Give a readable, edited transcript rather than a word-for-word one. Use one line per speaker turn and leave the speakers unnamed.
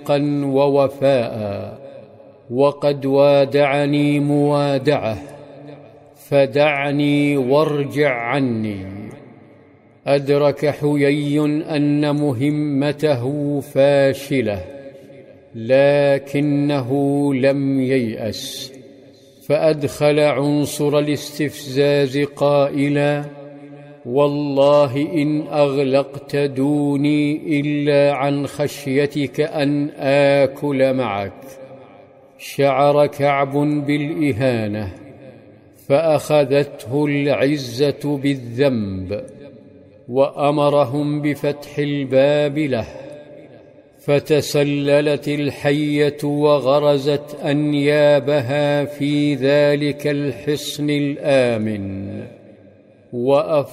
صدقا ووفاء، وقد وادعني موادعه، فدعني وارجع عني. أدرك حيي أن مهمته فاشلة، لكنه لم ييأس، فأدخل عنصر الاستفزاز قائلا: والله إن أغلقت دوني إلا عن خشيتك أن آكل معك. شعر كعب بالإهانة، فأخذته العزة بالذنب، وأمرهم بفتح الباب له، فتسللت الحية وغرزت أنيابها في ذلك الحصن الآمن،